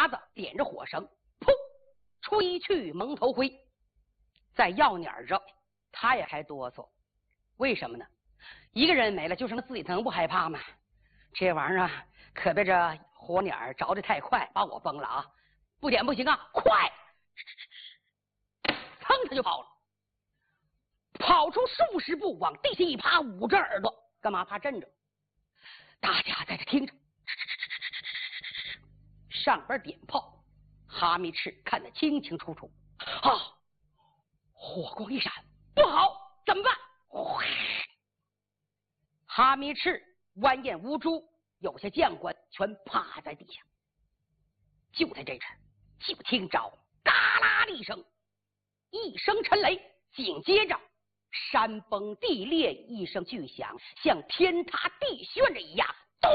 耙子点着火绳，噗，吹去蒙头灰。在药捻着，他也还哆嗦，为什么呢？一个人没了，就剩他自己，他能不害怕吗？这玩意儿啊，可别这火捻着的太快，把我崩了啊！不点不行啊，快！噌他就跑了，跑出数十步，往地下一趴，捂着耳朵，干嘛？怕震着。大家在这听着，上边点炮，哈密赤看得清清楚楚。啊！火光一闪，不好，怎么办？哈密赤、完颜无珠，有些将官全趴在地下。就在这时，就听着嘎啦的一声，一声沉雷，紧接着山崩地裂，一声巨响，像天塌地陷着一样。咚！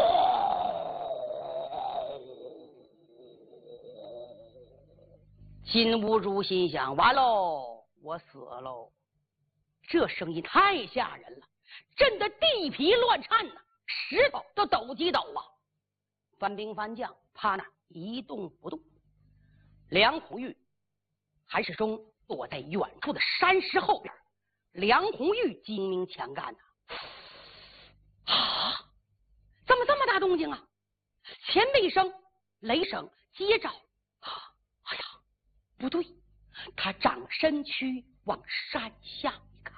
金兀术心想：完喽，我死喽！这声音太吓人了，震得地皮乱颤呐，石头都抖几抖啊！番兵番将趴那一动不动。梁红玉、韩世忠躲在远处的山石后边。梁红玉精明强干呐！啊，怎么这么大动静啊？前面一声雷声，接着哎呀，不对！他长身躯往山下一看，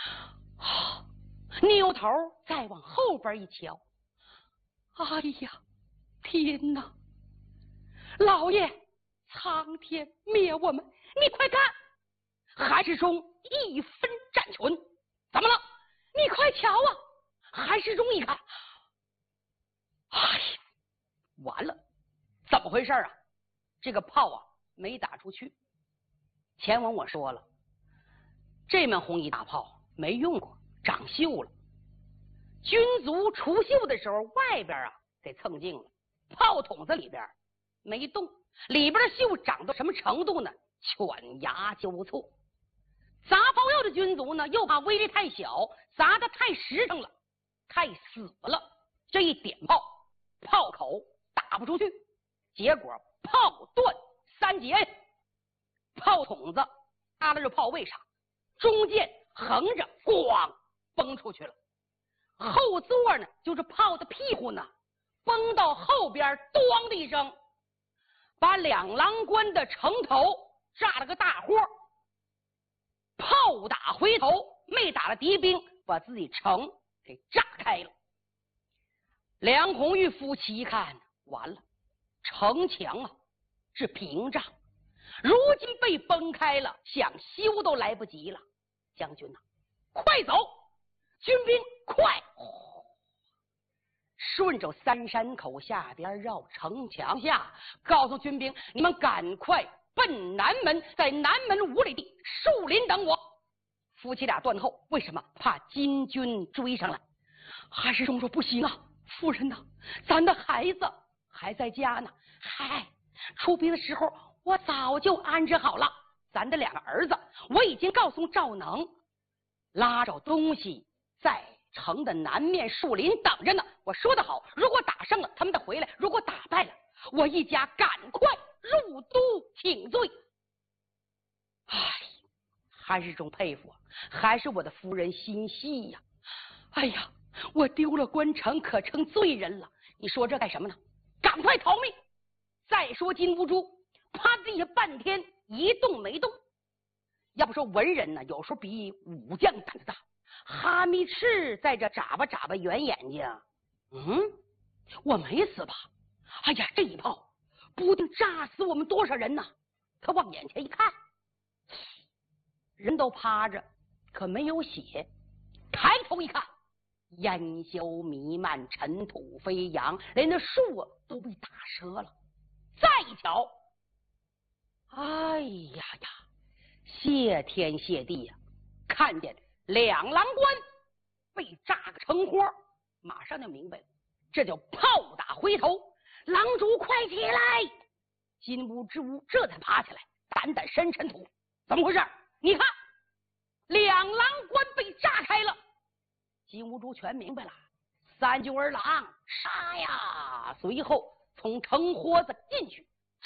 扭头再往后边一瞧，哎呀，天哪！老爷，苍天灭我们！你快看！韩世忠一分战群，怎么了？你快瞧啊！韩世忠一看，哎呀，完了，怎么回事啊？这个炮啊没打出去。前文我说了，这门红衣大炮没用过，长锈了。军卒除锈的时候，外边啊给蹭净了，炮筒子里边没动，里边的锈长到什么程度呢？犬牙交错。砸炮药的军卒呢，又怕威力太小，砸得太实诚了，太死了。这一点炮，炮口打不出去，结果炮断三节，炮筒子搭在这炮位上，中间横着咣崩出去了。后座呢，就是炮的屁股呢，崩到后边，咣的一声，把两郎关的城头炸了个大豁。炮打回头，没打了敌兵，把自己城给炸开了。梁红玉夫妻一看，完了，城墙啊是屏障，如今被崩开了，想修都来不及了。将军呐，快走！军兵快！顺着三山口下边绕城墙下，告诉军兵，你们赶快奔南门，在南门5里地树林等我。夫妻俩断后，为什么？怕金军追上来。韩世忠说：“不行啊，夫人呐，咱的孩子还在家呢。嗨，出兵的时候我早就安置好了，咱的2个儿子，我已经告诉赵能，拉着东西在城的南面树林等着呢。我说得好，如果打胜了，他们得回来；如果打败了，我一家赶快入都请罪。”哎，韩世忠佩服啊，还是我的夫人心细呀！哎呀，我丢了关城，可成罪人了。你说这干什么呢？赶快逃命！再说金兀术趴地下半天一动没动。要不说文人呢，有时候比武将胆子大。哈密赤在这眨巴眨巴圆眼睛，我没死吧？哎呀，这一炮不定炸死我们多少人呢！他往眼前一看，人都趴着，可没有血。抬头一看，烟硝弥漫，尘土飞扬，连那树都被打折了。再一瞧，哎呀呀，谢天谢地呀！看见两郎关被炸个成活，马上就明白了，这叫炮打回头。郎主快起来！金兀术这才爬起来，胆胆伸尘土。怎么回事？你看，两郎关被炸开了。金兀术全明白了，三军儿郎杀呀！随后从城豁子进去，